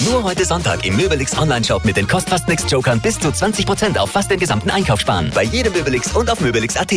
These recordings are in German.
Nur heute Sonntag im Möbelix Online-Shop mit den Kostfast-Nix-Jokern bis zu 20% auf fast den gesamten Einkauf sparen. Bei jedem Möbelix und auf Möbelix.at.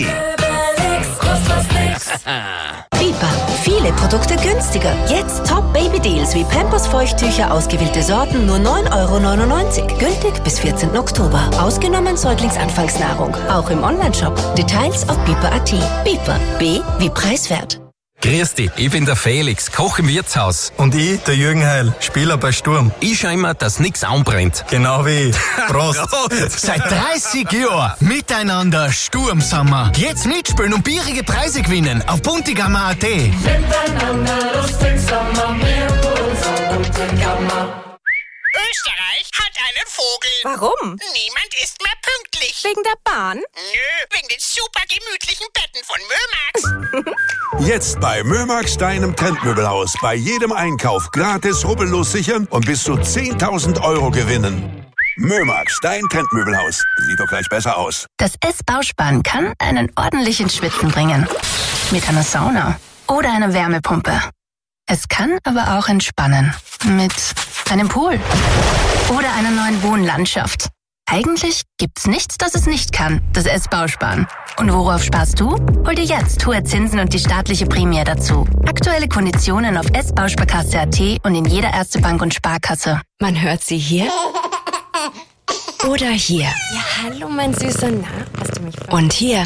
Biber. Viele Produkte günstiger. Jetzt Top-Baby-Deals wie Pampers Feuchttücher, ausgewählte Sorten, nur 9,99 €. Gültig bis 14. Oktober. Ausgenommen Säuglingsanfangsnahrung. Auch im Onlineshop. Details auf biber.at. Biber. B wie preiswert. Grüß dich, ich bin der Felix, Koch im Wirtshaus. Und ich, der Jürgen Heil, Spieler bei Sturm. Ich schau immer, dass nichts anbrennt. Genau wie ich. Prost. Seit 30 Jahren miteinander Sturm sind wir. Jetzt mitspielen und bierige Preise gewinnen auf buntigammer.at. Miteinander lustig Sommer, mehr Puls auf Buntigammer. Österreich hat einen Vogel. Warum? Niemand ist mehr pünktlich. Wegen der Bahn? Nö, wegen den super gemütlichen Betten von Mömax. Jetzt bei Mömax, deinem Trendmöbelhaus. Bei jedem Einkauf gratis rubbellos sichern und bis zu 10.000 € gewinnen. Mömax, dein Trendmöbelhaus. Sieht doch gleich besser aus. Das S-Bauspann kann einen ordentlichen Schwitzen bringen. Mit einer Sauna oder einer Wärmepumpe. Es kann aber auch entspannen. Mit einem Pool oder einer neuen Wohnlandschaft. Eigentlich gibt's nichts, das es nicht kann, das S-Bauspann. Und worauf sparst du? Hol dir jetzt hohe Zinsen und die staatliche Prämie dazu. Aktuelle Konditionen auf S-Bausparkasse.at und in jeder Erste Bank und Sparkasse. Man hört sie hier oder hier. Ja, hallo, mein Süßer. Na, hast du mich verstanden? Und hier.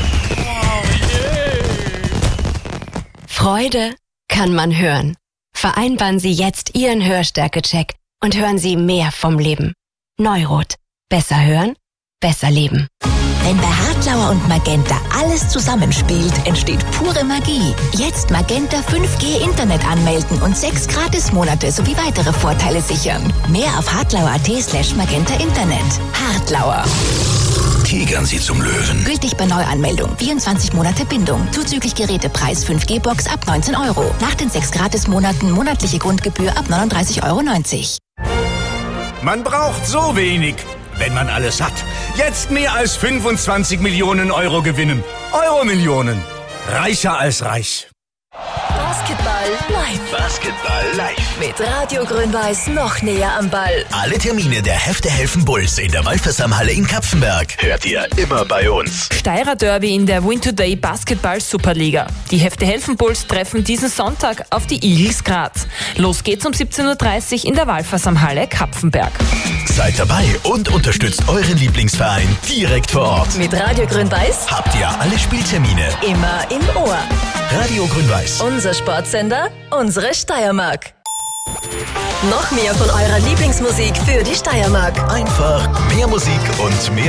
Freude kann man hören. Vereinbaren Sie jetzt Ihren Hörstärke-Check und hören Sie mehr vom Leben. Neurot. Besser hören, besser leben. Wenn bei Hartlauer und Magenta alles zusammenspielt, entsteht pure Magie. Jetzt Magenta 5G Internet anmelden und 6 Gratismonate sowie weitere Vorteile sichern. Mehr auf hartlauer.at/Magenta Internet. Hartlauer. Tigern Sie zum Löwen. Gültig bei Neuanmeldung. 24 Monate Bindung. Zuzüglich Gerätepreis 5G-Box ab 19 €. Nach den 6 Gratismonaten monatliche Grundgebühr ab 39,90 €. Man braucht so wenig, wenn man alles hat. Jetzt mehr als 25 Millionen € gewinnen. Euro-Millionen. Reicher als reich. Basketball live. Basketball live. Mit Radio Grün-Weiß noch näher am Ball. Alle Termine der Hefte helfen Bulls in der Waldversammhalle in Kapfenberg hört ihr immer bei uns. Steirer Derby in der Win Today Basketball Superliga. Die Hefte helfen Bulls treffen diesen Sonntag auf die Eagles Graz. Los geht's um 17:30 Uhr in der Waldversammhalle Kapfenberg. Seid dabei und unterstützt euren Lieblingsverein direkt vor Ort. Mit Radio Grün-Weiß habt ihr alle Spieltermine immer im Ohr. Radio Grün-Weiß. Unser Sportsender, unsere Steiermark. Noch mehr von eurer Lieblingsmusik für die Steiermark. Einfach mehr Musik und mehr